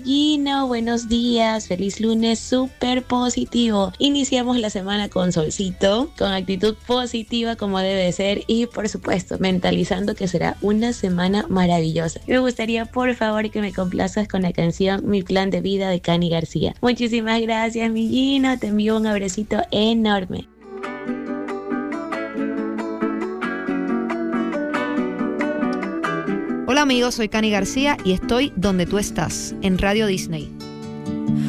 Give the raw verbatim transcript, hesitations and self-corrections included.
Gino, buenos días, feliz lunes, súper positivo. Iniciamos la semana con solcito, con actitud positiva como debe ser y por supuesto mentalizando que será una semana maravillosa. Me gustaría por favor que me complazcas con la canción Mi Plan de Vida de Cani García. Muchísimas gracias, mi Gino, te envío un abracito enorme. Hola amigos, soy Cani García y estoy donde tú estás, en Radio Disney.